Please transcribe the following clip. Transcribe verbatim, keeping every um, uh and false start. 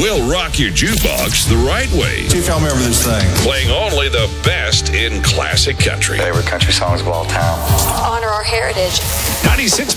We'll rock your jukebox the right way. See if y'all remember this thing. Playing only the best in classic country. Favorite country songs of all time. Honor our heritage. ninety-six